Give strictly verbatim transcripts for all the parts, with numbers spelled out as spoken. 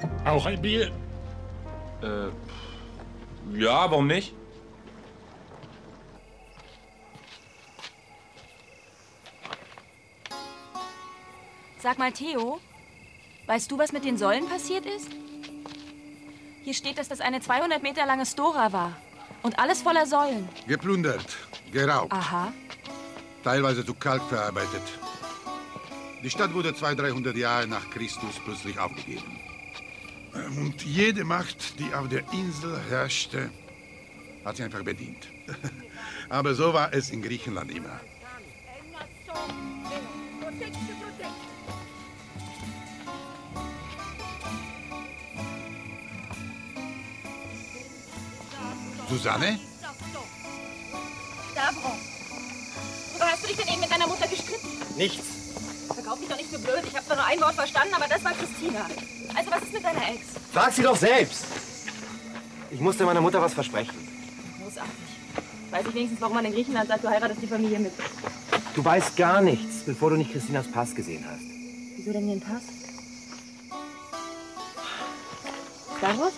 Auch ein Bier? Äh, ja, warum nicht? Sag mal, Theo, weißt du, was mit den Säulen passiert ist? Hier steht, dass das eine zweihundert Meter lange Stora war. Und alles voller Säulen. Geplündert, geraubt. Aha. Teilweise zu Kalk verarbeitet. Die Stadt wurde zweihundert, dreihundert Jahre nach Christus plötzlich aufgegeben. Und jede Macht, die auf der Insel herrschte, hat sie einfach bedient. Aber so war es in Griechenland immer. Susanne? Stavros, worüber hast du dich denn eben mit deiner Mutter gestritten? Nichts. Verkauf dich doch nicht so blöd. Ich habe zwar nur ein Wort verstanden, aber das war Christina. Also was ist mit deiner Ex? Frag sie doch selbst. Ich musste meiner Mutter was versprechen. Großartig. Weiß ich wenigstens, warum man in Griechenland sagt, du heiratest die Familie mit. Du weißt gar nichts, bevor du nicht Christinas Pass gesehen hast. Wieso denn den Pass? Stavros?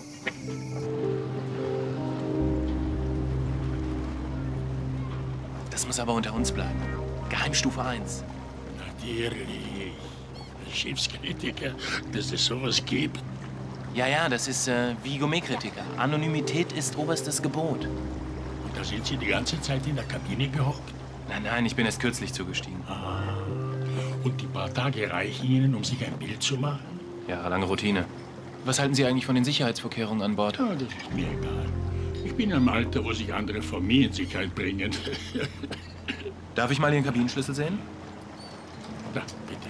Das muss aber unter uns bleiben. Geheimstufe eins. Natürlich. Schiffskritiker, dass es sowas gibt. Ja, ja, das ist äh, Vigomet-Kritiker. Anonymität ist oberstes Gebot. Und da sind Sie die ganze Zeit in der Kabine gehockt? Nein, nein, ich bin erst kürzlich zugestiegen. Ah. Und die paar Tage reichen Ihnen, um sich ein Bild zu machen? Ja, lange Routine. Was halten Sie eigentlich von den Sicherheitsvorkehrungen an Bord? Ja, das ist mir egal. Ich bin im Alter, wo sich andere vor mir in Sicherheit bringen. Darf ich mal Ihren Kabinenschlüssel sehen? Da, bitte.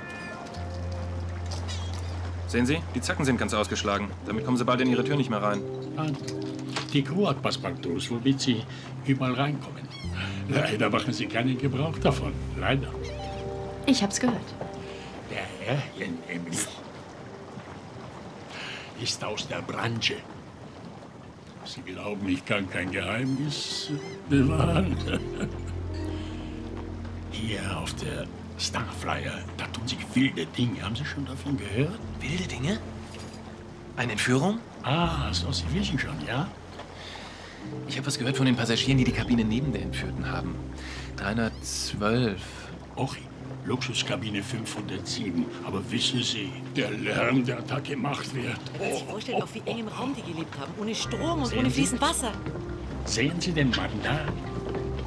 Sehen Sie, die Zacken sind ganz ausgeschlagen. Damit kommen Sie bald in Ihre Tür nicht mehr rein. Ah, die Crew hat Passepartouts, womit Sie überall reinkommen. Leider machen Sie keinen Gebrauch davon. Leider. Ich hab's gehört. Der Herr hier nämlich ist aus der Branche. Sie glauben, ich kann kein Geheimnis bewahren. Hier auf der Starflyer, da tun sich wilde Dinge. Haben Sie schon davon gehört? Wilde Dinge? Eine Entführung? Ah, so, Sie wissen schon, ja? Ich habe was gehört von den Passagieren, die die Kabine neben der Entführten haben. dreihundertzwölf. Och, Luxuskabine fünfhundertsieben. Aber wissen Sie, der Lärm, der da gemacht wird. Man kann sich vorstellen, auf wie engem Raum die gelebt haben. Ohne Strom und Sehen ohne Sie? fließend Wasser. Sehen Sie den Mann da?